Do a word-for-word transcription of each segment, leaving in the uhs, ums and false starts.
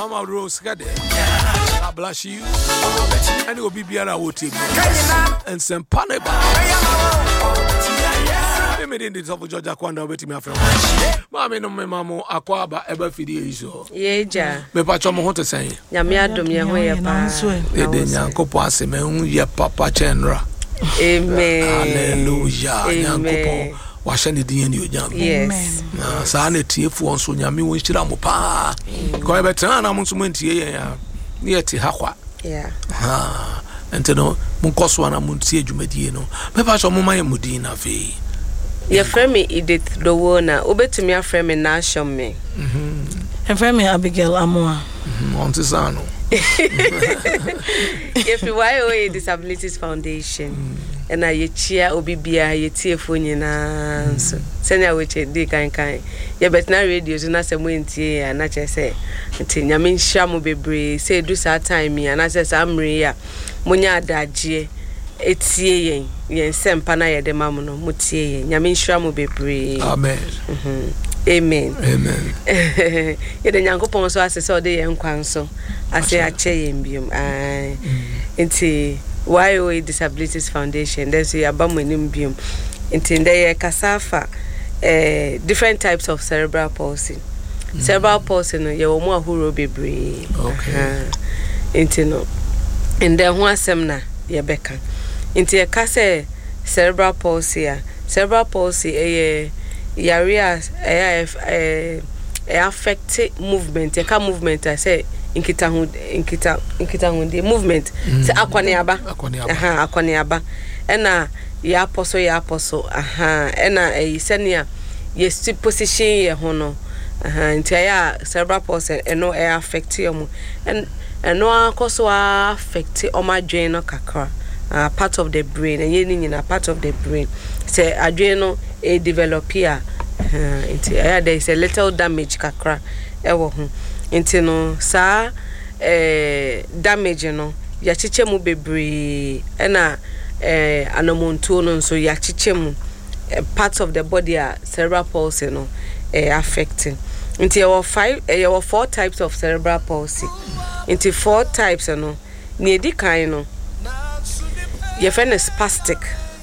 Mama Rose God bless you. And it will be Biara Woti and some Paneba. I made in the top of Georgia Quanda with me from Mamma no Mamma Aquaba ever fidi so. Ye ja. Me pacho mo hote say. Nyame adom ye ho ye pa. E de nyankopon aseme hu ye papa chenra. Amen. Hallelujah. Nyankopon wa shani din ni onyam. Yes. Na sa na tiefu onso nyame won hira mo pa. Ko e betan na mo nso mantie ye ya. Ni eti hakwa. Yeah. Ha. Enteno mo koso na mo ntie dwumadie no. Me pacho mo maye mudin na fe. Your friend me Edith Dowona, obetumi afrɛ me na ashom me. Mhm. And friend me Abigail Amoa. Mhm. Ontisano. If you why away Disabilities Foundation. And I yechia obibia yetiefo nyina so. Senya weche di kan kan. Ye betna radio so na semo ntie ya na che se. Nti nyame nhia mo bebre say do sa time ya na se sa mre ya. Monya adagye. Etie yen yen sempa na yede mamu no mutie yen nyame nhira mo bebre. Amen. Mhm. Amen. Amen. Yede nyankopon so asese ode yen kwan so ase ache yen biom. Ai. Nti Y O A Disabilities Foundation there's a abamonim biom. Nti ndeye kasafa eh different types of cerebral palsy. Mm. Cerebral palsy no ye wo mo ahuro bebre. Okay. Nti no ende ho asem na ye beka. Inti e kase cerebral palsy a cerebral palsy e yarea e e affect movement e ka movement a say inkita hu inkita inkita hu the movement say akwane aba aha akwane aba ena ya aposo ya aposo aha ena e senia ye st position ye ho no aha inti ya cerebral palsy eno e affect yom en eno akoso affect o madwen no kakra. Uh, part of the brain and yen in a part of the brain say adreno a develop here uh, into uh, there is a little damage kakra ewo ho into no sa eh damage no ya chiche mu bebre na eh anomontuo no so ya chiche mu uh, parts of the body are cerebral palsy no eh affecting into there five there were four types of cerebral palsy into four types no ne di kan no your friend is spastic.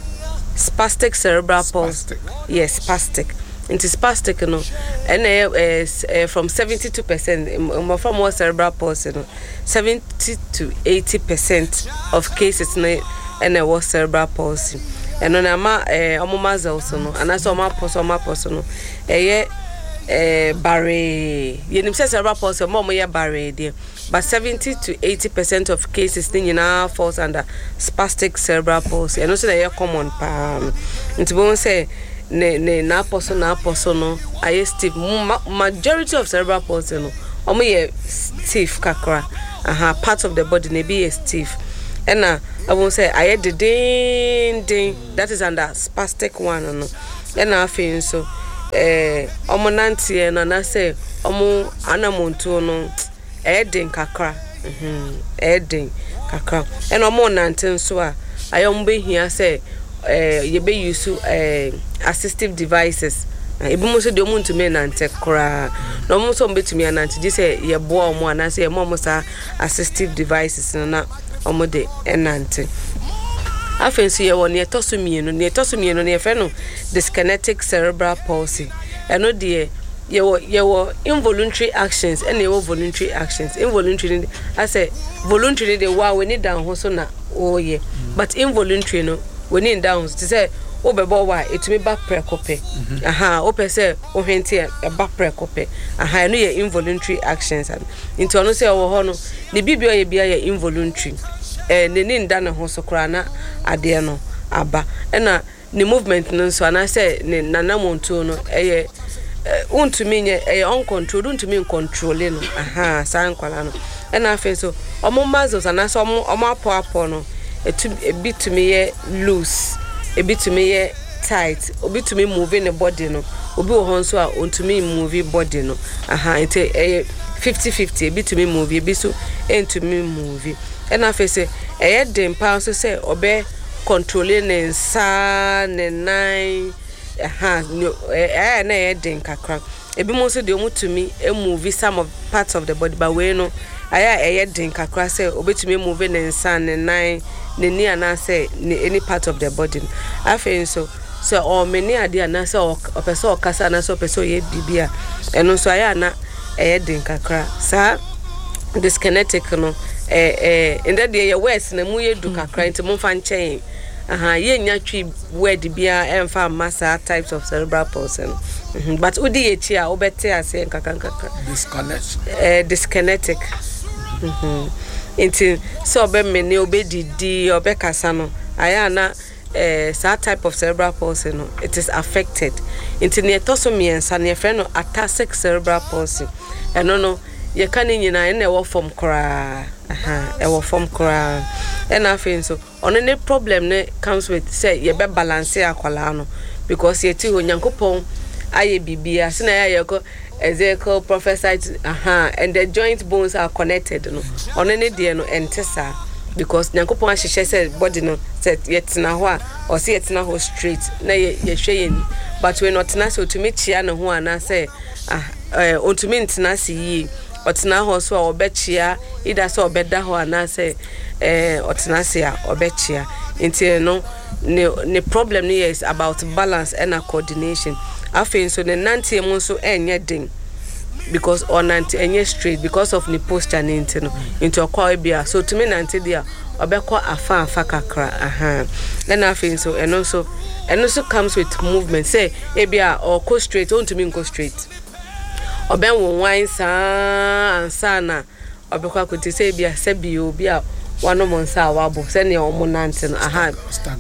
Spastic cerebral palsy. Yes, spastic. Into spastic, you know, and uh, uh, from seventy-two percent from more cerebral palsy, you know, seventy to eighty percent of cases, and there was cerebral palsy. And on a ma, a maza also, no, and I saw my person, my person, a eh barre. You know, cerebral palsy, more more barre, dear. But seventy to eighty percent of cases thing now falls under spastic cerebral palsy. And also they are common pa. It's won't say ne ne na person na person no. I stiff majority of cerebral palsy no. Omo ye stiff kakra. Aha, part of the body ne be stiff. And na I won't say I the ding ding that is under spastic one no. And na feel so eh omo nantie na na say omo anamontu no. Eden kakra mhm eden kakra eno mo nanten so a ayom be hia say eh ye be use eh assistive devices ebi mo so de mo ntumi nante kra no mo so mbetumi anante ji say ye bo mo ana say mo mo sa assistive devices na omo de enante afenso ye won ye toso mienu ne toso mienu ne fe no dyskinetic cerebral palsy eno de Your your involuntary actions and your voluntary actions. Involuntary, I say voluntary the wow we need down so na oh yeah. But involuntary no we need down to say oh be boy why it me back precope. Aha, ope say oh henti a back precope. Aha, no your involuntary actions and into no say oh no the bibio ye bia ye involuntary. Eh ne need down ho so kra na ade no aba. Na the movement no so and I say ne nanamontu no eh untumi nye eh uncontrolled untumi controlling no aha san kwala no e na afa so omo muscles ana so omo omo apo apo no etu ebitumi ye loose ebitumi ye tight obitumi moving the body no obi wo hon so a untumi move body no aha ente eh fifty fifty ebitumi move ebi so entumi move e na afa se eh dem pa so se obe controlling nsa ne nine aha no eh na e den kakra ebi mo so de omu to me e move some of parts of the body but we no aya eye den kakra say obetumi move ne nsa ne nan ne ni ana say any part of the body afen so so o many ade ana say o person o kasa na so person ye bibia eno so aya na eye den kakra sa dyskinetic no eh eh inde de ye words na mu ye du kakra nti mo fa nchen aha ye nya twi word bia emfa massa types of cerebral palsy mm-hmm. But udi echi a obete ase nkaka nkaka disconnect eh dyskinetic mhm nti so obe mene obedidi obekasa no aya na eh sa type of cerebral palsy no it is affected nti ne toso miensa ne friend no ataxic cerebral palsy eno no ye kan nyina na e wo form kra aha e wo form kra and afin so on any problem ne comes with say ye be balance akwala no because ye ti onyankopon aye bibia se na ya ko Ezekiel prophesied aha and the joint bones are connected no on any dey no entesa because nyankopon ahihye say body no say yetina ho a or say yetina ho straight na ye hwe yen but we not na so to me chia no ho ana say ah eh ontumi ntina se yi otina ho so a obechia ida so obeda ho ana say eh otina se a obechia nti no ne ne problem no is about balance and coordination afin so ne nante mu so enye den because on nante enye straight because of the posture nti no into akwa bia so to me nante dia obekọ afa afa kakra aha then afin so eno so eno so comes with movement say e bia or go straight on to me go straight oben won wine sa ansa na obekọ akote say bia se bi obi a wano monsa wabo se ne omo nante no aha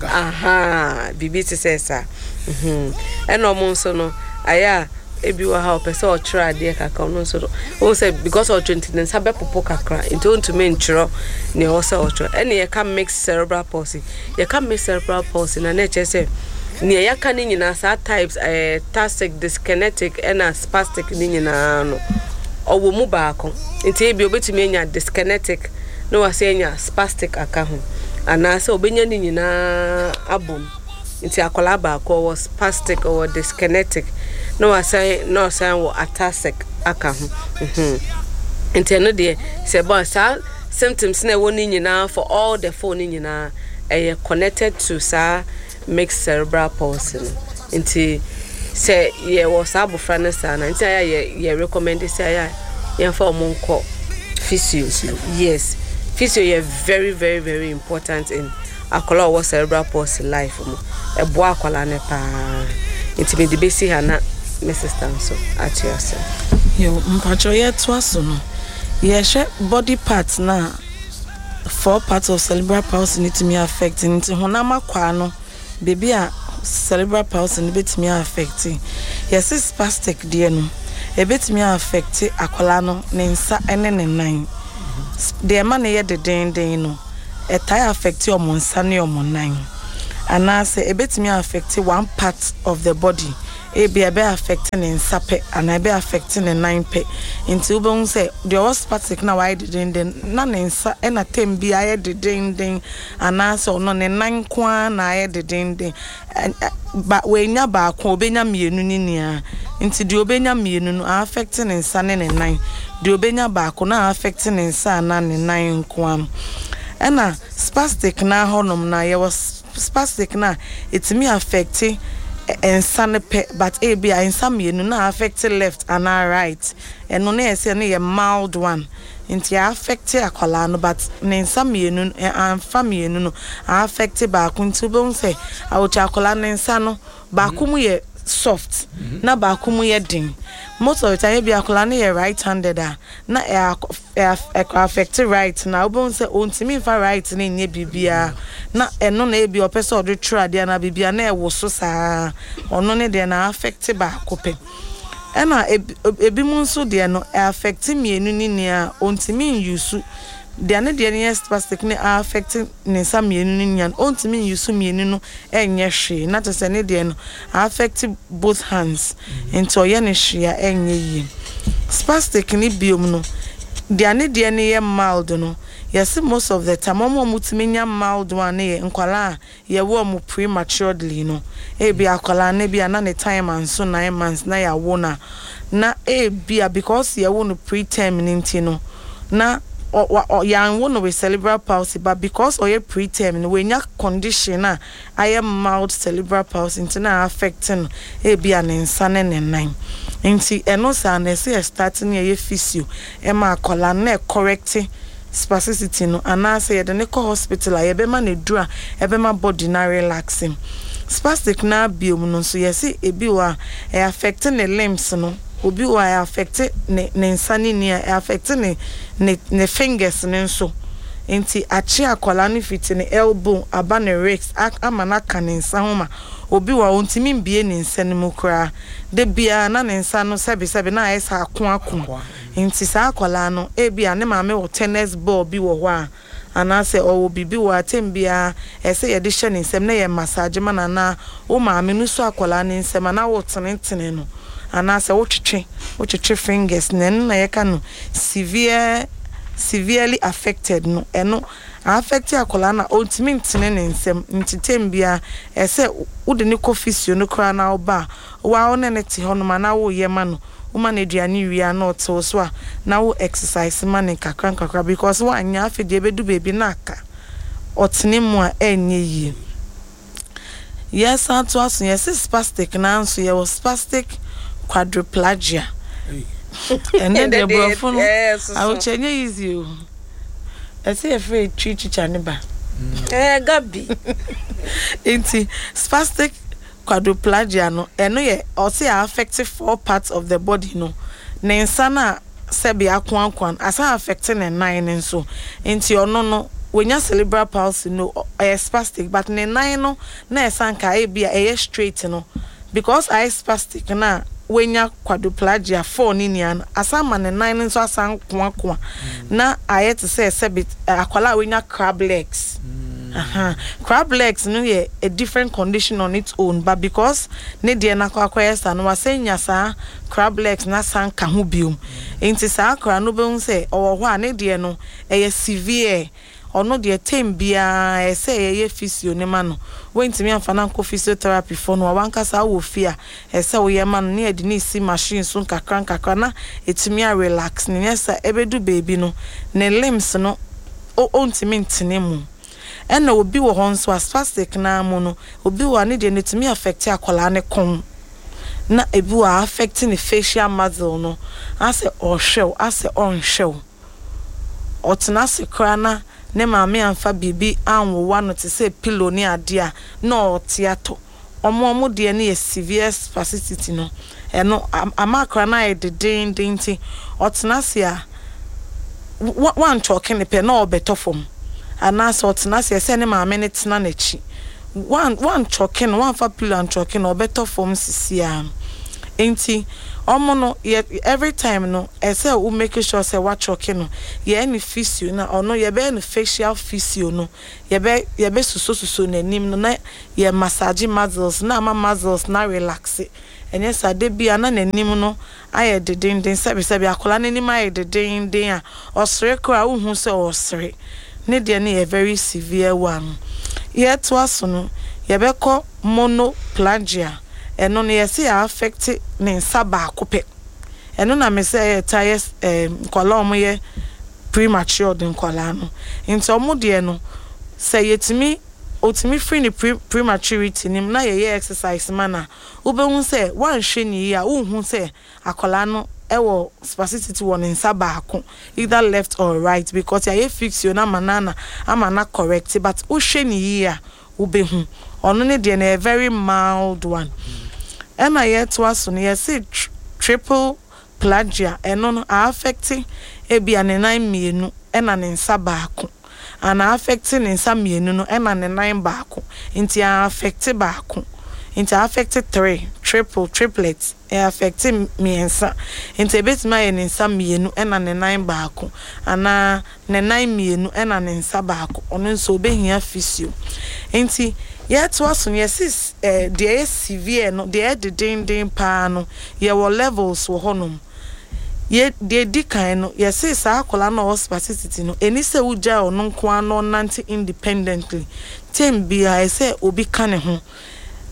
aha bibi ti sesa mhm eno monso no aya ebi wa ha opese o try de kaka no so o say because of twenty nine sabe popo kakra into on to me ntro ne o say o try ene ye can mix cerebral palsy ye can mix cerebral palsy na na che say ne ya kan nyina sa types eh tactic dyskinetic and spastic ni nyina no owo mu baako nti ebi obetumi enya dyskinetic no wa say enya spastic aka ho ana say obenya ni nyina abom nti akola baako was spastic or dyskinetic no wa say no say wo ataxic aka ho mhm nti no de say ba sa symptoms na woni nyina for all the four ni nyina eh connected to sa mixed cerebral palsy nti say ye was abofra na sa na nti aya ye ye recommend say aya ye for monko physio yes physio is very very very important in akola wo cerebral palsy life mo ebo akola ne pa nti me de besi ha na my sister so atiasa yo mpacho ye to aso no ye hwe body parts na four parts of cerebral palsy need to me affect nti honama kwa no baby a cerebral palsy ni betimi affect yes spastic de no e betimi affect akola no ne nsa ene ne nan de ma ne ye de den den no e tie affect your nsa ne your nan ana se e betimi affect one part of the body e be be affecting in sape and I be affecting in nine pe into ubon say the spastic na why den den na nsa e na tem bi aye de den den ana so no ne nan kwa na aye de den den ba we nya ba kwa obenya mienu ni nia into the obenya mienu no affecting in nsa ne ne nan the obenya ba kwa na affecting in nsa na ne nan kwa ena spastic na honom na ye was spastic na it me affecting and sun but a be in some you know affected left and right and no na say na mild one into affected akwala but na some you know and family no affected ba kuntu bon say awucha akwala na nsa no ba kumu ye soft na ba kumu ye din most of the time be akwala na ye right handed na e affected right na bon say ontimi fa right na nye bibia na eno na ebi opese o de trade na bibia na e wo so saa ono ne de na affect ba kope ena ebi mun so de no affect mienu ni nia ontimi yusu de na de ne spastic ne affect ne sa mienu ni nia ontimi yusu mienu no enye hwe na to se ne de no affect both hands into ye ne hwe enye yi spastic ni biom no de ane de ne ye mild no yes most of the time omo mutimenya mild one ye nkwala ye wo mu prematurely no e bia akwala ne bia na ne time and so nine months na ya wo na na e bia because ye won preterm ninti no na o yan won with cerebral palsy but because or ye preterm no when ya condition a I am mild cerebral palsy nti na affecting e bia ne nsa ne ne nan nti eno sa na se starting ye physio e ma akola na correct spasticity no anase ye de ne ko hospital a ye be ma ne dura e be ma body na relaxing spastic na biom no so ye se e bi wa e affecting the limbs no obi wa e affect ne ne nsane ni e affect ne ne fingers ne nso enti achi akola ne fit ne elbow aba ne wrist amana ka ne nsa homa obi wa ontimi mbie ne nsa ne mu kra de bia na ne nsa no sebe sebe na esa ako ako enti sa akola no e bia ne maame wo tennis ball bi wo ho a anase o bibi wo atembia ese ye de hye ne nsem na ye massage mana na wo maame no so akola ne nsem na wo tenetene no anase wo twetwe wo twetwe fingers nen na ye ka no severe severely affected no eno affect akola na ultimate ntene ne nsem ntitembia ese wo de ne physio no kra na oba wa one ne ti hono ma na wo ye ma no uma na aduane wi na oto so a na wo exercise ma ne kakran kakra because wa anya afede bedu baby na aka otene mu a enye yi yes ato aso yes spastic na nso ye was spastic quadriplegia and then the brofo no I will change easy o I say afraid tree chicha ne ba eh gabi enti spastic quadriplegia no eno ye o say affect four parts of the body no ne nsa na sebi akwan kwan asa affecting ne nine nso enti ono no wenya cerebral palsy no e spastic but ne nine no na esanka e bia e straight no because I spastic na wenya quadriplegia four ni nian asama ne nine nso asan kwa kwa na ayet say sebi akwala wenya crab legs aha crab legs no ye a different condition on its own but because ne de na kwa kwa yesa no wasenya sa crab legs na san ka ho biom enti sa akra no be hu say owo ho a ne de no e severe ono de tembia e say ye physio ne ma no wentimi amfana ko physiotherapy for no wanka sa wo fia e say wo ye ma no ne de ni si machine so kakran kakra na etimi a relax ne yesa ebedu baby no ne limbs no o ontimi ntene mu ena obi wo hon so spastic na mu no obi wo ne de netimi affect akola ne kon na ebi wo affecting the facial muscle no ase o hwew ase on hwew otna se krana ne maame amfa bibi anwo no te say pillow ni ade a na otiato omo omo de ne severe spasticity no eno amakra na e de din dinti otna se a one talking pe na obetofom ana so otna se se ne maame ne tena na chi one one talking one fa pillow and talking obetofom sisia enti omo no every time no e say we make sure say what talking no ye any physio na ono ye be any facial physio no ye be ye be suso suso nanim no na ye massage muscles na ma muscles na relax enye sa de bia na nanim no aye de den den sabi sabi akola nanim aye de den den a osre kra uhu se osre ne de na ye very severe one ye to aso no ye be ko monoplegia eno ne yesi affect ne nsa ba akope eno na me say tires em kola omo ye premature den kola no nti omo de no say yetimi otimi free ni pre prematurity nim na ye exercise mana ubehun say wan hwe ni ya uhun say akola no ewo spasticity won nsa ba ako either left or right because ya fix you na manana amana correct but uhwe ni ya ubehun ono ne de na a very mild one. Ena yet was on yes triple plegia eno no affecting ebi ane nine mienu ena ne nsa baako ana affecting nsa mienu no ena ne nine baako inti affect baako inti affect three triple triplets e affecting miensa inti betima ye nsa mienu ena ne nine baako ana ne nine mienu ena ne nsa baako ono nso obehia physio inti yet was on yes eh the severe no the de den den pa no ye wo levels wo honum ye de dikan no yes sa akola no spasticity no eni se uja ono nko ano nanti independently tem bia say obi ka ne ho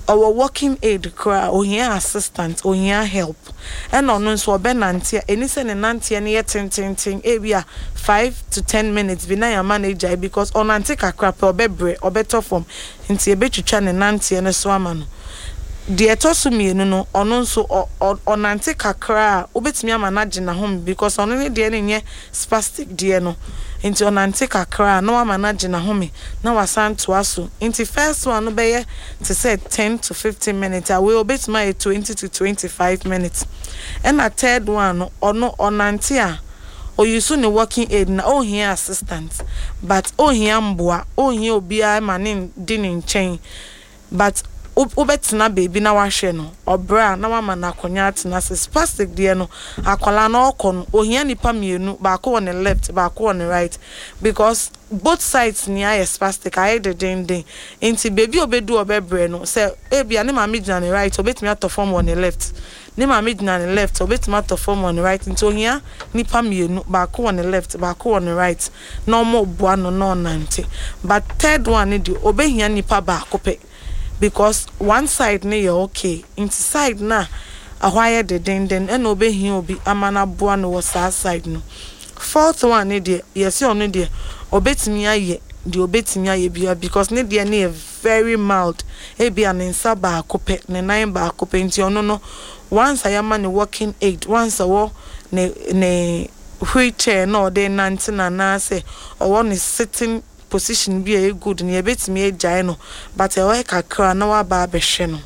our working aid cry or here assistant or here help and on so ben nantia any sen and nantia near ten ten ten area five to ten minutes be na manager because on antika crap or bebre or better form into a bit to chan and nantia and a swaman the etosumi no no ono so on antika cry obetimi manage na home because on any dey nye spastic dey no into on antika cry no manage na home na wasan to aso into first one no be to say ten to fifteen minutes I will obetimi twenty to twenty-five minutes and a third one ono on antia or you soon working aid na oh here assistant but oh here mboa oh here obi a manin din chain but ubetina baby na wahwe no obra na wama na akonya atina spastic de no akola na okon ohia nipa mienu ba ko on the left ba ko on the right because both sides near a spastic I the den den inti baby obedu obebre no say ebia ne ma midna on the right obetimi atofom on the left ne ma midna on the left obetimi atofom on the right into ohia nipa mienu ba ko on the left ba ko on the right no mo boa no no nante but third one ne di obehia nipa ba ko pe because one side ne you okay inside na ahwaye de den den e no be hin obi amana boa no was side no fourth one ne de yes you no de obetimi aye de obetimi aye bia because ne de ne very mild e bia ne nsa ba akope ne nine ba akope nti ono no once I am man working aid once awo ne ne wheelchair no de nante na na say or one is sitting position be a good near bit me a giant, but a work a crown no barber sheno.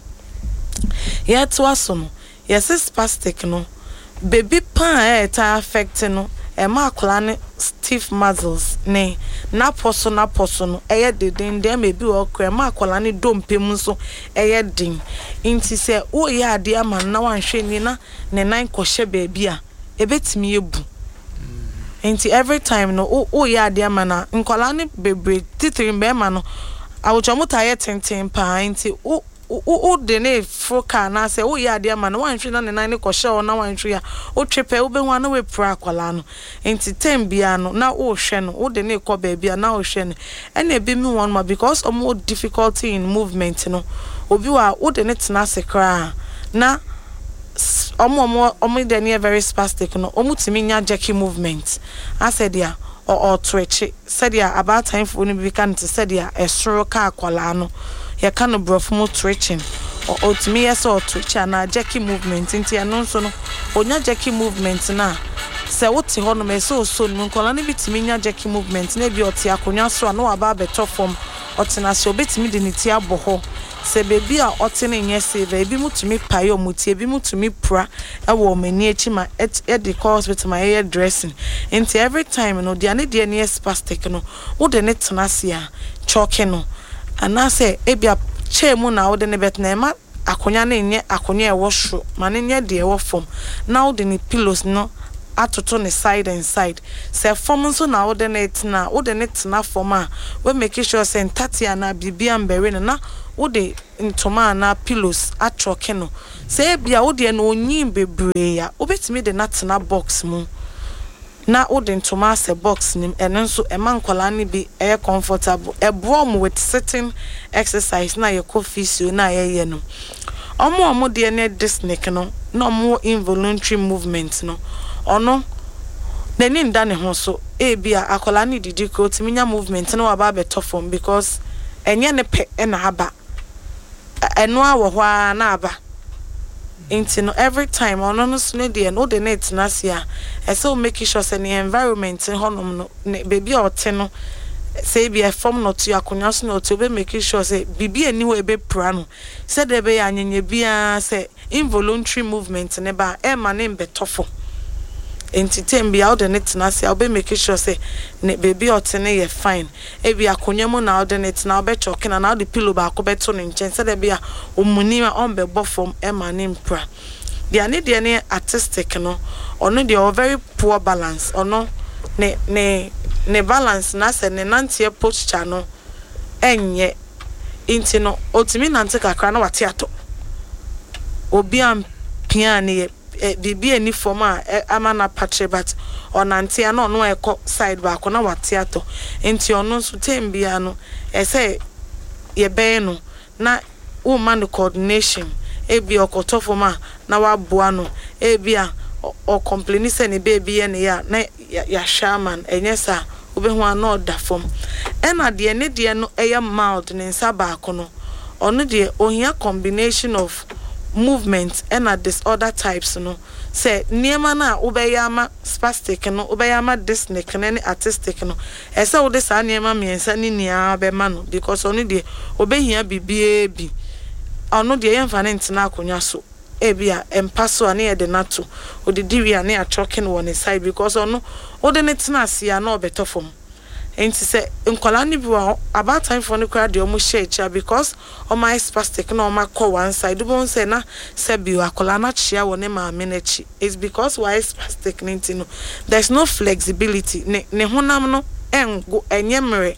Yet was no, yes, it's spastic no. Baby pan a affecting no, a marklane stiff muzzles, nay, na posso na posso no, a din there may be or cremacolani dom pimuso, a ding. Inti say, oh, yeah, dear man, now I'm shenina, ne nine koshe baby, a bit me a boo. Inti every time no oh oh yeah dear mana nkola ne bebre titiri mbema no awochomuta ye tenten pa inti oh oh oh de ne froka na say oh yeah dear mana wan hwe na ne nan ne ko hye na wan hwe ya o twepe wo be hu na we pra akola no inti tem bia no na o hwe no o de ne ko ba bia na o hwe no ene e be mi won ma because o more difficulty in movement no obi wa o de ne tena sekra na omo omo omo de ne very spastic no omo timi nya jackie movement I said ya or or twitch said ya about time for ni be kan to said ya esoro ka akola no ya kan brof mo twitching or or timi yes or twitch na jackie movement nti ya no so no onya jackie movement na se woti ho no me so so no nkola ne bitimi nya jackie movement na bi oti akonya so na wa ba beto form otina se obetimi de ne ti aboho se baby a otene nye se baby mutumi payo mutie bi mutumi pra e wo mani echi ma e de course with my hair dressing into every time no dia ne dia ne spastic no wo de ne tenase a choke no ana se e bia che mu na wo de ne bet na ma akonya ne nye akonya e wo hro ma ne nye de e wo form na wo de ne pillows no atoto ne side and side se form so na wo de ne tena wo de ne tena form a we make sure say ntatia na bibia mbere na wo de ntoma na pillows atroke no se bia wo de no onyin bebre ya obetimi de na tena box mu na wo de ntoma se box nim eno nso e man kwala ne bi e comfortable e brom with sitting exercise na ye physio na ye ye no omo omo de ne disney no no omo involuntary movement no ono na ni nda ne ho so e bia akola ne didi ko timinya movement no aba beto form because enye ne pe e na aba eno awo hwa na aba inti no every time ono no so ne de no de net na sia e so make sure say the environment honom no baby ote no say be form not to akonya so no to be make sure say bibi ani we be pra no say de be anyanya bia say involuntary movement ne ba e ma ne beto form enti tembi out the net na say be make sure say ne baby otene ye fine e bi akonya mu na out the net na be choking na the pillow ba ko beto ne nchen say de bia omuni ma on be bofom e ma ne mpra dia ne de ne artistic no ono de o very poor balance ono ne ne ne balance na say ne nantie posture no enye enti no otimi nante kakra na wate ato obi am piano bibi any form a amana patre but onante na no eko side back na wate ato enti ono so tembia no e say ye be no na woman coordination ebi okotofoma na waboa no ebi a o complain say ne baby ne ya na ya shaman enyesa obehu ana odafom ena de ne de no eya mild ne nsa baako no ono de ohia combination of movement ena disorder types no say niema na obeyama spastic no obeyama dysnic na ne artistic no esa wo de sa niema miensa ni nia be ma no because ono de obehia bibie bi ono de yemfa ne ntena akonya so ebia empaso ane ye de nato odi diwi ane a choking one side because ono odi ne tena asia na obetofom enti se nkola ni bi wa about time for no crowd de omo share cha because o my spastic na o ma call one side bo say na se bi akola na chia woni ma menachi is because why spastic nti no there's no flexibility ne ne honam no engo enyemre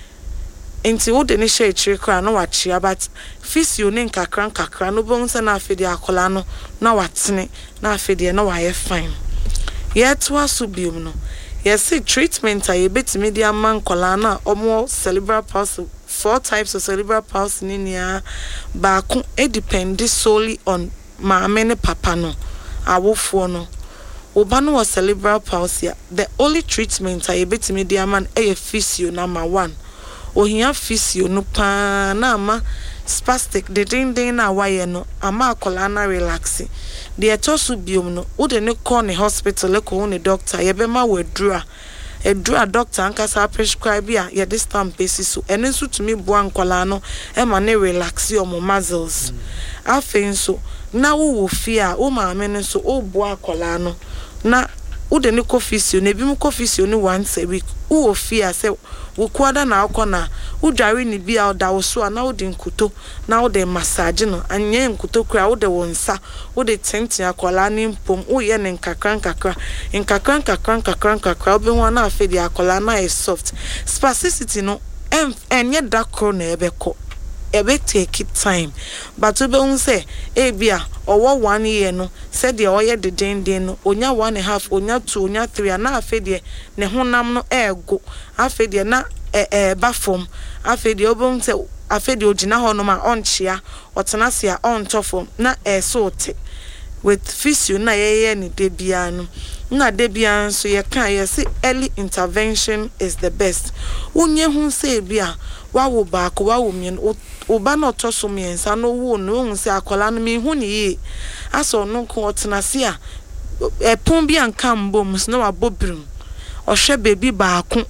enti wo de ne share chire kra na wa chia but physio ne nkakra nkakra no bo say na afede akola no na watene na afede na wa ye fine yet to asubium no yes treatment I bit media man kolana omo cerebral palsy four types of cerebral palsy ninia ba ko it depends solely on ma mene papa no awofo no oba no cerebral palsy the only treatment I bit media man e physio number one ohia physio no pa na ama spastic the ding ding na waye no ama kolana relaxing the etosu biom no wo de ne call ne hospital e ko ne doctor ye be ma wadura edura doctor ankasa prescribe ya ye this stamp basis so ene nso tumi boa nkola no e ma ne relax your muscles afen so na wo wo fia wo ma me ne so wo boa kola no na wo de ne kofisio ne bi mu kofisio ne once a week wo fia se wo kwada na akona wo dware ni bia da wo so na wo de nkuto na wo de massage no anye nkuto kura wo de wonsa wo de tenten akola ni mpom wo ye ne nkakra nkakra nkakra nkakra nkakra nkakra obi ho na afedi akola na is soft spasticity no en enye dakro na ebeko ebe take it time but obi hun say e bia owo one year no said de oye de den den no onya one and a half onya two onya three na afedi ne honam no ego afedi na eh eh bafom afedi obi hun say afedi ogina ho no ma onchia otenase a ontofom na esote with physio na yeye ni de bia no na de bia so ye kan ye say early intervention is the best unye hun say bia wawo ba ko wawo mien oba na otoso miensa no wo no hu say akola no me hu ni yi aso no ko otenase a epon bia nka mbom so na wabobrim ohwe baby ba ko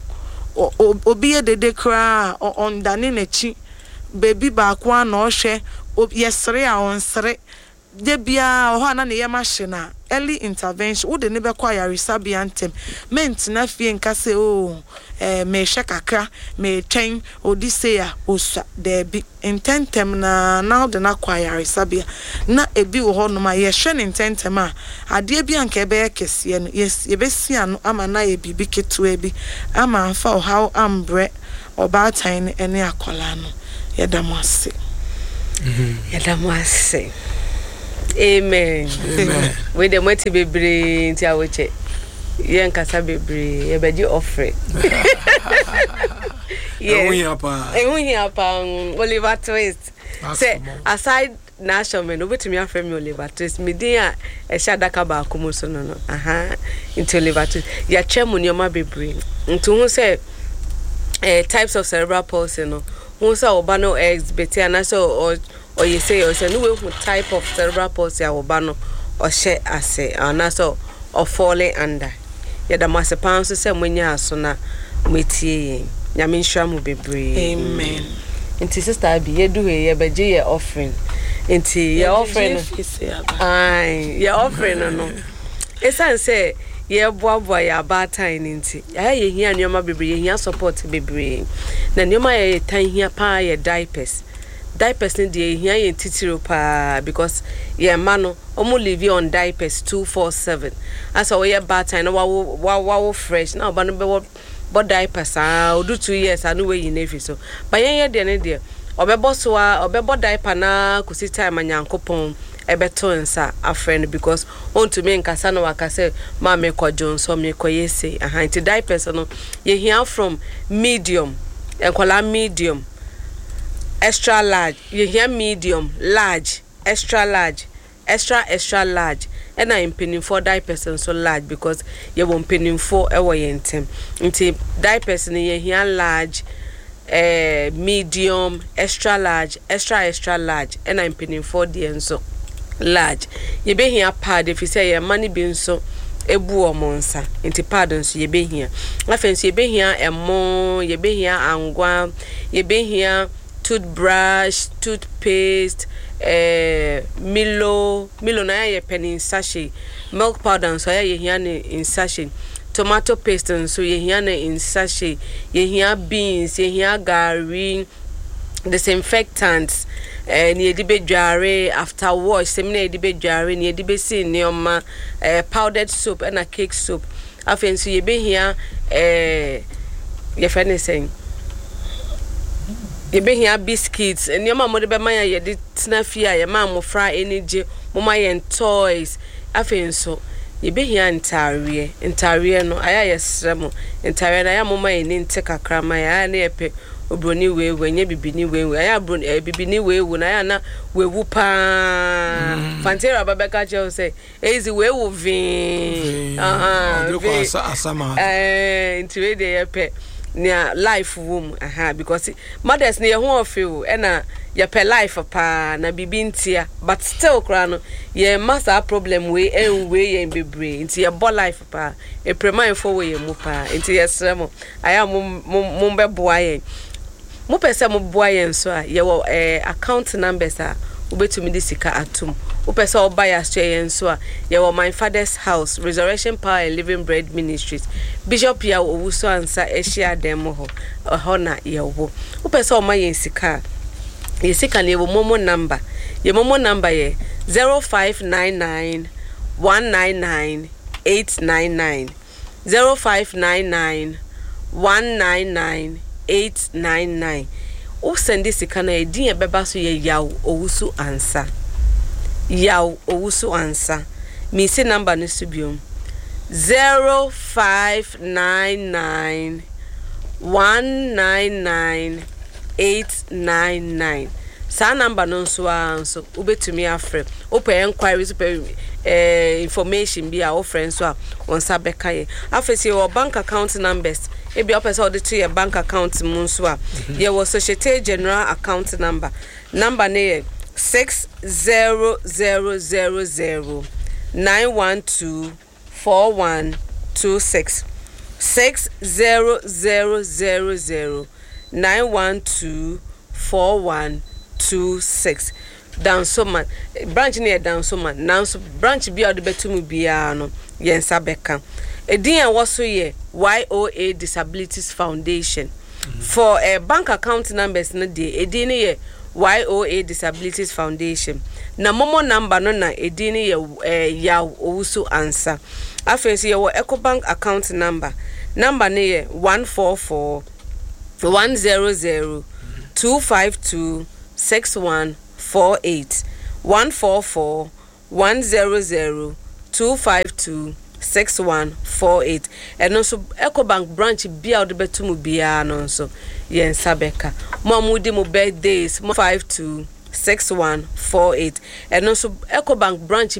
obi ye dede kra on dane na chi baby ba ko na ohwe yesre a onsre de bia ho na ne yema hye early intervention wo de ne be kwa yarisa bia ntem ment na fie nka se o eh me hye kakra me twen odi se ya osa de bi intentem na na de na kwa yarisa bia na ebi wo ho no ma ye hye ne intentem a ade bia nka be kese no yes ye be sia no ama na ye bibi ketu ebi ama afa how ambre oba tan ene akola no ye damase mhm ye damase. Amen. Amen. We the mighty bebre nti awoche. Ye nkasa bebre ye beji offering. Yeah. Ehun ya pa. Ehun ya pa Oliver Twist. Say aside national men obetumi afrem me Oliver Twist me din a e sha daka ba akomo so no no. Aha. Nti Oliver Twist. Ya chemu nyoma bebre. Nti hu say eh types of cerebral palsy no. Hu say oba no exhibit na so or you say or say no way type of cerebral palsy oba no or share ase and so or falling under. Ya da masepan so say munya aso na metie nyame nhwa mu bebre. Amen. Inti sister bi yedu he ye beje ye offering. Inti ye offering. Ai ye offering no. Esan say ye boaboa ya bad time nti. Ya ye hia nyoma bebre ye hia support bebre. Na nyoma ye tan hia pa ye diapers. Diapers ni de hia ye titiro pa because ye ma no omo live on diapers two four seven. As o ye bad time no wa wa wa fresh na oba no be bo diapers ah o do two years anu we yin efi so. Ba ye ye de ne de obebo so a obebo diaper na kusi time anyankopon ebeto nsa afriend because on to me nkasa no wakase ma me kwajo nso me koyese aha nti diapers no ye hia from medium enkola medium extra large, ye here medium, large, extra large, extra extra large. And I'm penning for diapers and so large because you won't penning for a way in time. Until diapers in here large, uh, medium, extra large, extra extra large, and I'm penning for the and so large. You be here pad if you say your money being so ebu o monsa into pardon so ye be here. I fancy ye be here a mo, ye be here angwa, ye be here toothbrush, toothpaste. Eh, Milo, Milo na ye penny in sachet, milk powder so ye hiane in sachet, tomato paste and so ye hiane in sachet, ye here beans, ye here gari, disinfectants, and ye dibe jare after wash, semine dibe jare, ye dibe sin neoma, eh, powdered soap and a cake soap. I fancy ye be here, eh, ye friend is saying. You be here biscuits and your mama be my ye did snaffia, your mamma fry energy, mama and toys. I feel so. You be here entirely, entirely no, I yes, Ramo, entirely. I am mama in take a cram my eye near pe, or brony way when you be new way, I have brun a be new way when I am not we whoopa. Fantera Babaka Joe say, easy way moving. Ah, ah, eh, into the pe. Near life womb, aha, because mothers near home feel and a ya per life pa na bibintia, but still crown ye must have problem way and way and be brain into your ball life pa a premine for way mupa into your sermon. I am mumba boy. Mupesa boy so ye will account numbers are ube to me this atum. Upesa or buy a stray and so ye were my father's house, Resurrection Power and Living Bread Ministries. Bishop ya uso ansa eshia demo ho hona ye wo. Upesa or my yensika. Yesika ne wo momo number. Ye momo number ye zero five nine nine one nine nine eight nine nine zero five nine nine one nine nine eight nine nine. O send this kana e din e beba so ye yaw owusu ansa. Yaw owusu ansa. Me say number no subium. zero five nine nine one nine nine eight nine nine. Sa number no so anso ubetumi afre. Open enquiries open eh information be our friends so on sabeka ye. Afese your bank account numbers. E be opese all the to your bank account mun so a. Ye was Societe General account number. Number ne six zero zero zero zero nine one two four one two six six zero zero zero zero nine one two four one two six. Down so man branch near down so man now so branch be out the betumu bia no yen sabeka edin a woso ye Y O A Disabilities Foundation. Mm-hmm. For a uh, bank account numbers no dey edin ye Y O A Disabilities Foundation. Na momo number no na edin ye uh, ya owusu answer. Afensi ye wo EcoBank account number. Number ne ye one four four one zero zero two five two six one four eight one four four one zero zero two five two six one four eight. And also EcoBank branch be out the betumu bia no so yen sabeka mo mudi mo birthdays mo five two six one four eight. And also EcoBank branch